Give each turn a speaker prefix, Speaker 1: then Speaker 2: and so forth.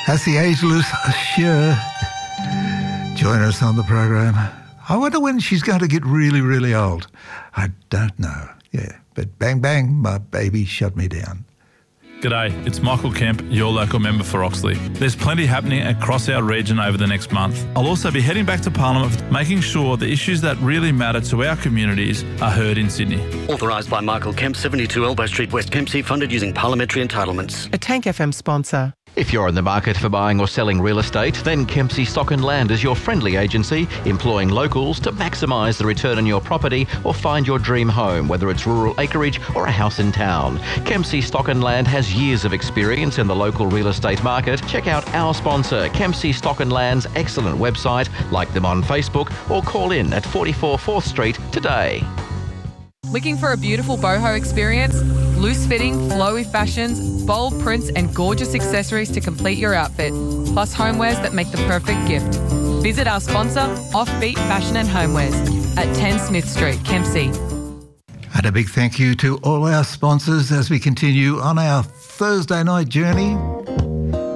Speaker 1: As the ageless Cher join us on the program. I wonder when she's going to get really, really old. I don't know. Yeah, but bang, bang, my baby shut me down.
Speaker 2: G'day, it's Michael Kemp, your local member for Oxley. There's plenty happening across our region over the next month. I'll also be heading back to Parliament, making sure the issues that really matter to our communities are heard in Sydney.
Speaker 3: Authorised by Michael Kemp, 72 Elbow Street, West Kempsey, funded using parliamentary entitlements.
Speaker 4: A Tank FM sponsor.
Speaker 5: If you're in the market for buying or selling real estate, then Kempsey Stock and Land is your friendly agency, employing locals to maximise the return on your property or find your dream home, whether it's rural acreage or a house in town. Kempsey Stock and Land has years of experience in the local real estate market. Check out our sponsor, Kempsey Stock and Land's excellent website, like them on Facebook, or call in at 44 4th Street today.
Speaker 6: Looking for a beautiful boho experience? Loose fitting, flowy fashions, bold prints and gorgeous accessories to complete your outfit, plus homewares that make the perfect gift. Visit our sponsor, Offbeat Fashion and Homewares, at 10 Smith Street, Kempsey.
Speaker 1: And a big thank you to all our sponsors as we continue on our Thursday night journey.